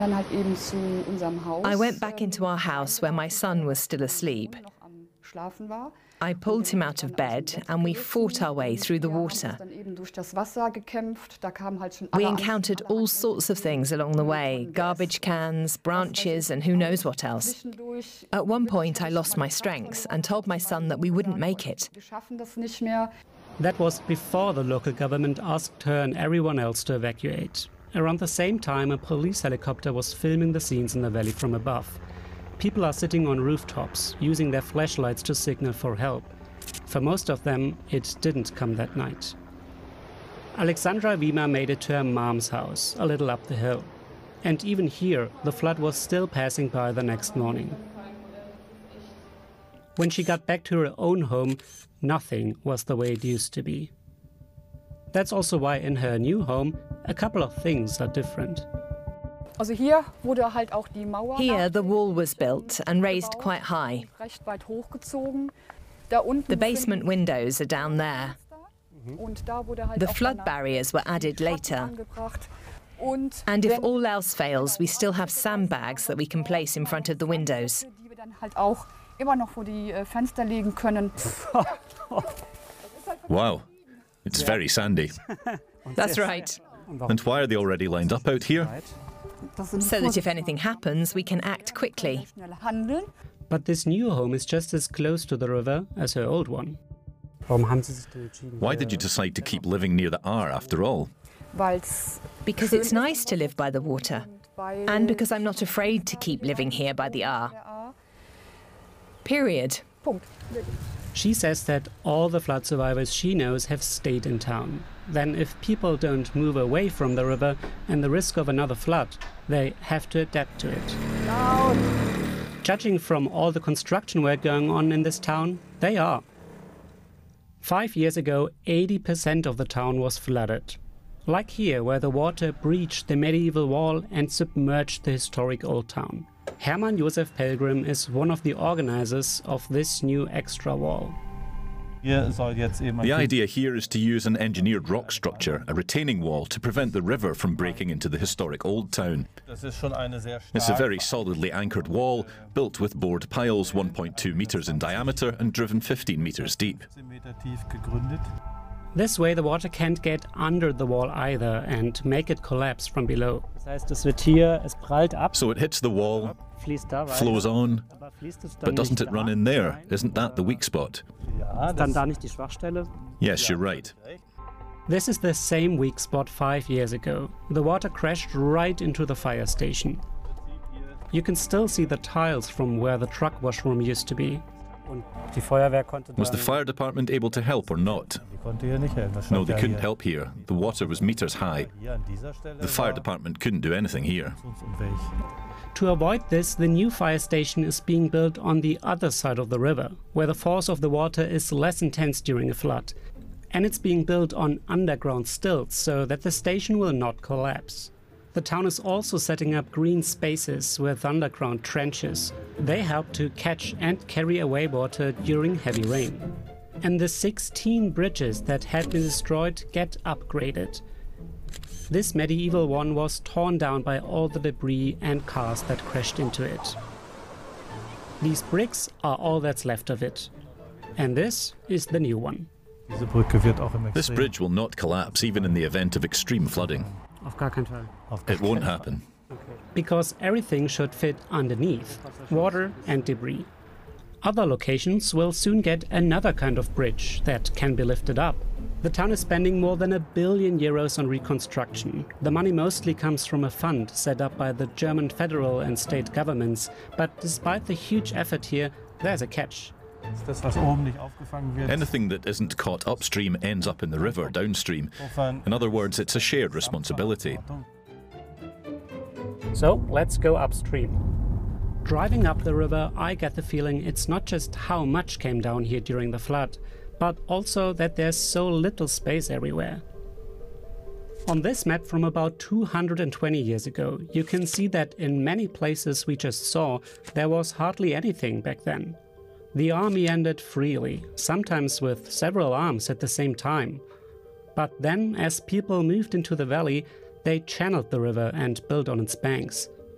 I went back into our house where my son was still asleep. I pulled him out of bed and we fought our way through the water. We encountered all sorts of things along the way, garbage cans, branches, and who knows what else. At one point I lost my strength and told my son that we wouldn't make it. That was before the local government asked her and everyone else to evacuate. Around the same time, a police helicopter was filming the scenes in the valley from above. People are sitting on rooftops, using their flashlights to signal for help. For most of them, it didn't come that night. Alexandra Wiemer made it to her mom's house, a little up the hill. And even here, the flood was still passing by the next morning. When she got back to her own home, nothing was the way it used to be. That's also why in her new home, a couple of things are different. Here, the wall was built and raised quite high. The basement windows are down there. The flood barriers were added later. And if all else fails, we still have sandbags that we can place in front of the windows. Wow, it's very sandy. That's right. And why are they already lined up out here? So that if anything happens, we can act quickly. But this new home is just as close to the river as her old one. Why did you decide to keep living near the Aar after all? Because it's nice to live by the water. And because I'm not afraid to keep living here by the Aar. Period. She says that all the flood survivors she knows have stayed in town. Then if people don't move away from the river and the risk of another flood, they have to adapt to it. Judging from all the construction work going on in this town, they are. 5 years ago, 80% of the town was flooded. Like here, where the water breached the medieval wall and submerged the historic old town. Hermann Josef Pelgrim is one of the organizers of this new extra wall. The idea here is to use an engineered rock structure, a retaining wall, to prevent the river from breaking into the historic old town. It's a very solidly anchored wall, built with board piles 1.2 meters in diameter and driven 15 meters deep. This way the water can't get under the wall either and make it collapse from below. So it hits the wall, flows on, but doesn't it run in there? Isn't that the weak spot? Yes, you're right. This is the same weak spot 5 years ago. The water crashed right into the fire station. You can still see the tiles from where the truck washroom used to be. Was the fire department able to help or not? No, they couldn't help here. The water was meters high. The fire department couldn't do anything here. To avoid this, the new fire station is being built on the other side of the river, where the force of the water is less intense during a flood. And it's being built on underground stilts so that the station will not collapse. The town is also setting up green spaces with underground trenches. They help to catch and carry away water during heavy rain. And the 16 bridges that had been destroyed get upgraded. This medieval one was torn down by all the debris and cars that crashed into it. These bricks are all that's left of it. And this is the new one. This bridge will not collapse even in the event of extreme flooding. It won't happen. Because everything should fit underneath, water and debris. Other locations will soon get another kind of bridge that can be lifted up. The town is spending more than €1 billion on reconstruction. The money mostly comes from a fund set up by the German federal and state governments. But despite the huge effort here, there's a catch. Anything that isn't caught upstream ends up in the river downstream. In other words, it's a shared responsibility. So let's go upstream. Driving up the river, I get the feeling it's not just how much came down here during the flood, but also that there's so little space everywhere. On this map from about 220 years ago, you can see that in many places we just saw, there was hardly anything back then. The Aar meandered freely, sometimes with several arms at the same time. But then, as people moved into the valley, they channeled the river and built on its banks.